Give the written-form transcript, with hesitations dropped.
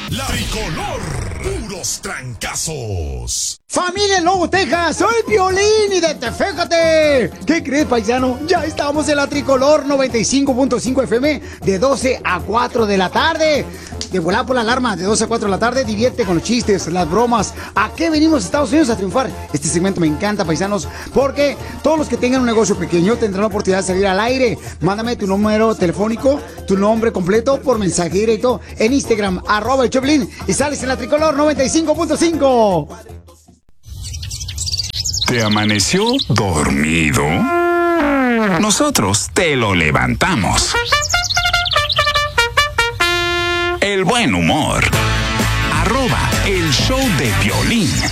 La Tricolor. Puros trancazos. Familia en Lobo, Texas, soy Piolín y fíjate. ¿Qué crees, paisano? Ya estamos en la Tricolor 95.5 FM de 12 a 4 de la tarde. De volar por la alarma de 12 a 4 de la tarde, divierte con los chistes, las bromas. ¿A qué venimos a Estados Unidos a triunfar? Este segmento me encanta, paisanos, porque todos los que tengan un negocio pequeño tendrán la oportunidad de salir al aire. Mándame tu número telefónico, tu nombre completo por mensaje directo en Instagram, @el_Choplin, y sales en la Tricolor 95.5. ¿Te amaneció dormido? Nosotros te lo levantamos. El buen humor. @el show de Piolín.